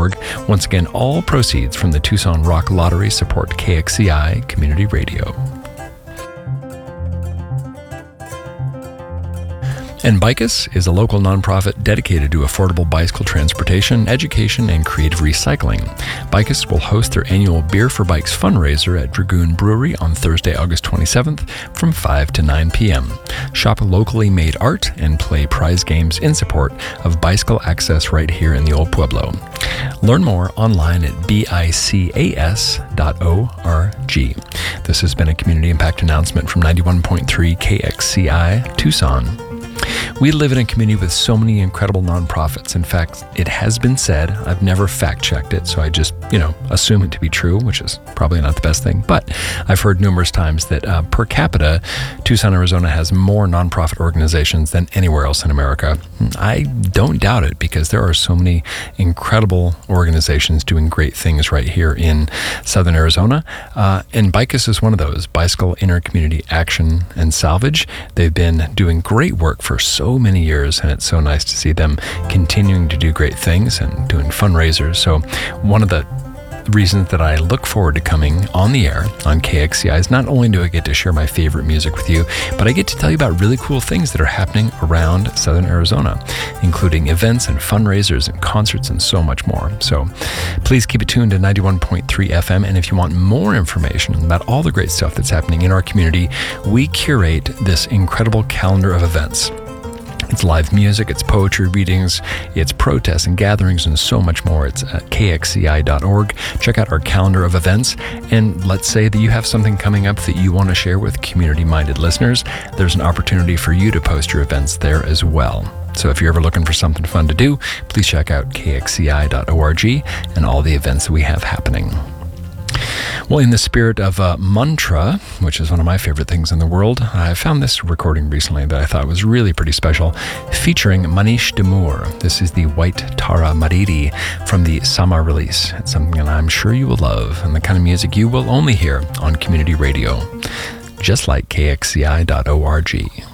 KXCI.org. Once again, all proceeds from the Tucson Rock Lottery support KXCI Community Radio. And Bicus is a local nonprofit dedicated to affordable bicycle transportation, education, and creative recycling. Bicus will host their annual Beer for Bikes fundraiser at Dragoon Brewery on Thursday, August 27th from 5 to 9 p.m. Shop locally made art and play prize games in support of bicycle access right here in the Old Pueblo. Learn more online at bicas.org. This has been a community impact announcement from 91.3 KXCI Tucson. We live in a community with so many incredible nonprofits. In fact, it has been said, I've never fact-checked it, so I just, assume it to be true, which is probably not the best thing. But I've heard numerous times that per capita, Tucson, Arizona has more nonprofit organizations than anywhere else in America. I don't doubt it because there are so many incredible organizations doing great things right here in Southern Arizona. And Bicus is one of those, Bicycle Intercommunity Action and Salvage. They've been doing great work for so many years, and it's so nice to see them continuing to do great things and doing fundraisers. So one of the reasons that I look forward to coming on the air on KXCI is not only do I get to share my favorite music with you, but I get to tell you about really cool things that are happening around Southern Arizona, including events and fundraisers and concerts and so much more. So please keep it tuned to 91.3 FM. And if you want more information about all the great stuff that's happening in our community, we curate this incredible calendar of events. It's live music, it's poetry readings, it's protests and gatherings, and so much more. It's at kxci.org. Check out our calendar of events, and let's say that you have something coming up that you want to share with community-minded listeners. There's an opportunity for you to post your events there as well. So if you're ever looking for something fun to do, please check out kxci.org and all the events that we have happening. Well, in the spirit of mantra, which is one of my favorite things in the world, I found this recording recently that I thought was really pretty special, featuring Manish Damour. This is the White Tara Mariri from the Sama release. It's something that I'm sure you will love, and the kind of music you will only hear on community radio, just like kxci.org.